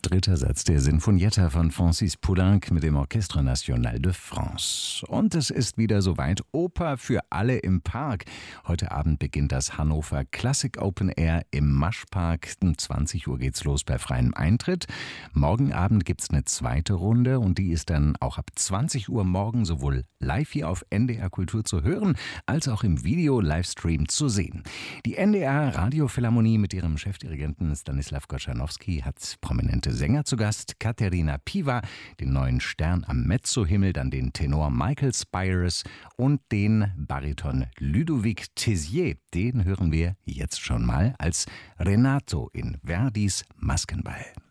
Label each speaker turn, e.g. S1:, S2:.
S1: Dritter Satz der Sinfonietta von Francis Poulenc mit dem Orchestre National de France. Und es ist wieder soweit, Oper für alle im Park. Heute Abend beginnt das Hannover Classic Open Air im Maschpark. Um 20 Uhr geht's los bei freiem Eintritt. Morgen Abend gibt's eine zweite Runde und die ist dann auch ab 20 Uhr morgen sowohl live hier auf NDR Kultur zu hören, als auch im Video-Livestream zu sehen. Die NDR Radiophilharmonie mit ihrem Chefdirigenten Stanislav Gorzhanowski hat prominente Sänger zu Gast. Katerina Piwa, den neuen Stern am Mezzohimmel, dann den Tenor Michael Spyres und den Bariton Ludovic Tessier. Den hören wir jetzt schon mal als Renato in Verdis Maskenball.